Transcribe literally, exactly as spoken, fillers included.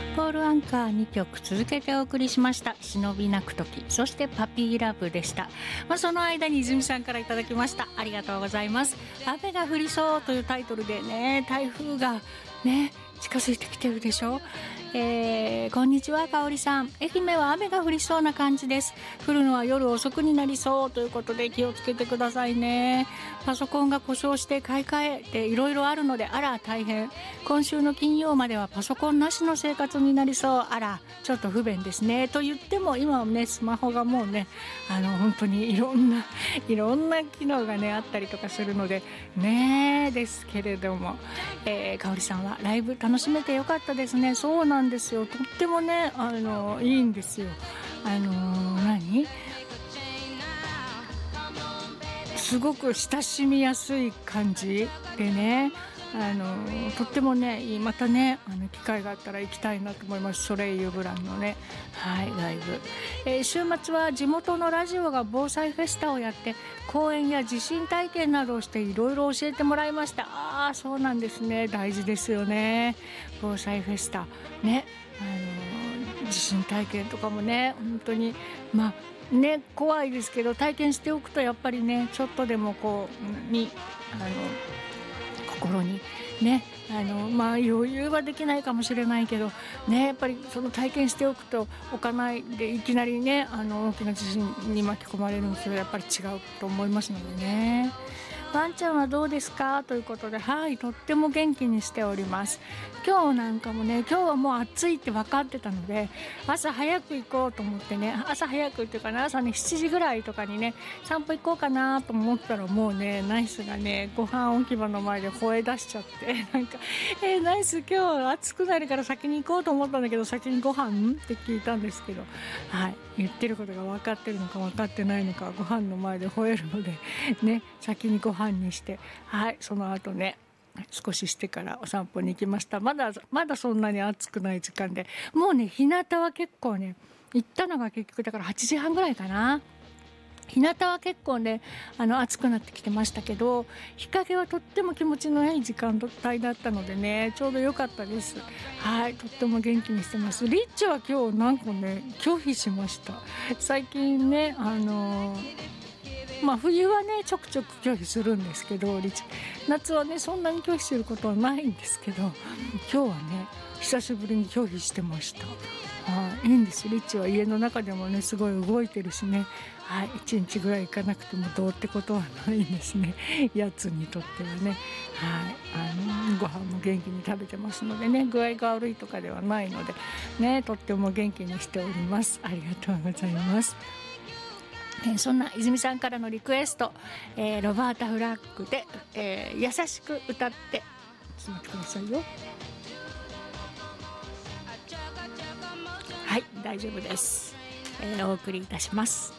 ポールアンカーにきょく続けてお送りしました。忍び泣く時、そしてパピーラブでした。まあ、その間に泉さんからいただきました。ありがとうございます。雨が降りそうというタイトルでね、台風がね近づいてきてるでしょ。えー、こんにちは、かおりさん。愛媛は雨が降りそうな感じです。降るのは夜遅くになりそうということで気をつけてくださいね。パソコンが故障して買い替えていろいろあるので、あら大変。今週の金曜まではパソコンなしの生活になりそう。あらちょっと不便ですね。と言っても今はねスマホがもうねあの本当にいろんないろんな機能がねあったりとかするのでねですけれども、えー、かおりさんはライブ楽しめてよかったですね。そうなんですよ。とってもねあのいいんですよ。あのー、何すごく親しみやすい感じでね、あのとってもねいい。またねあの機会があったら行きたいなと思います。ソレイユブランのね、はい、ライブ、えー、週末は地元のラジオが防災フェスタをやって講演や地震体験などをしていろいろ教えてもらいました。ああそうなんですね。大事ですよね、防災フェスタね。あの地震体験とかもね本当にまあね怖いですけど体験しておくとやっぱりねちょっとでもこうにあの心にねあのまあ余裕はできないかもしれないけどねやっぱりその体験しておくとおかないでいきなりねあの大きな地震に巻き込まれるのそれはやっぱり違うと思いますのでね。ワンちゃんはどうですかということで、はいとっても元気にしております。今日なんかもね今日はもう暑いって分かってたので朝早く行こうと思ってね、朝早くっていうかな朝ねしちじぐらいとかにね散歩行こうかなと思ったらもうねナイスがねご飯置き場の前で吠え出しちゃってなんかえー、ナイス今日暑くなるから先に行こうと思ったんだけど先にご飯って聞いたんですけど、はい言ってることが分かってるのか分かってないのかご飯の前で吠えるのでね先にご飯にしてはいその後ね少ししてからお散歩に行きました。まだまだそんなに暑くない時間でもうね日向は結構ね行ったのが結局だからはちじはんぐらいかな。日向は結構ねあの暑くなってきてましたけど日陰はとっても気持ちのいい時間帯だったのでねちょうど良かったです。はいとっても元気にしてます。リッチは今日なんかね拒否しました。最近ねあのーまあ冬はねちょくちょく拒否するんですけど夏はねそんなに拒否することはないんですけど今日はね久しぶりに拒否してました。はいいいんです。リッチは家の中でもねすごい動いてるしね、はいいちにちぐらい行かなくてもどうってことはないんですねやつにとってはね。はいあのご飯も元気に食べてますのでね具合が悪いとかではないのでねとっても元気にしております。ありがとうございます。えー、そんな泉さんからのリクエスト、えー、ロバータ・フラッグで、えー、優しく歌ってちょっと待ってくださいよ。はい大丈夫です、えー、お送りいたします。